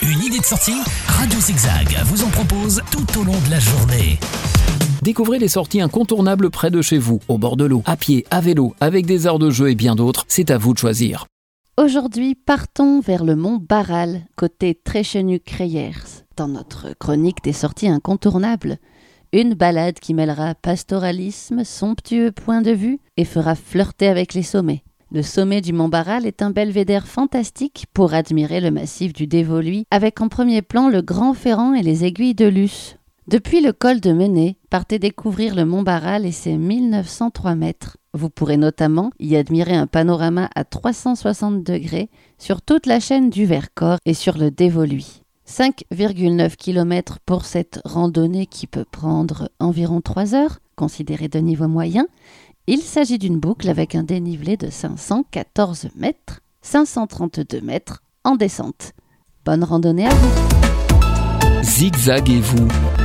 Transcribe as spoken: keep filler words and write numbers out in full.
Une idée de sortie? Radio Zigzag vous en propose tout au long de la journée. Découvrez les sorties incontournables près de chez vous, au bord de l'eau, à pied, à vélo, avec des aires de jeu et bien d'autres. C'est à vous de choisir. Aujourd'hui, partons vers le mont Barral, côté Tréchenu-Crayères, dans notre chronique des sorties incontournables. Une balade qui mêlera pastoralisme, somptueux point de vue et fera flirter avec les sommets. Le sommet du mont Barral est un belvédère fantastique pour admirer le massif du Dévoluy, avec en premier plan le Grand Ferrand et les aiguilles de Luce. Depuis le col de Menet, partez découvrir le mont Barral et ses mille neuf cent trois mètres. Vous pourrez notamment y admirer un panorama à trois cent soixante degrés sur toute la chaîne du Vercors et sur le Dévoluy. cinq virgule neuf kilomètres pour cette randonnée qui peut prendre environ trois heures, considérée de niveau moyen. Il s'agit d'une boucle avec un dénivelé de cinq cent quatorze mètres, cinq cent trente-deux mètres en descente. Bonne randonnée à vous. Zigzag et vous.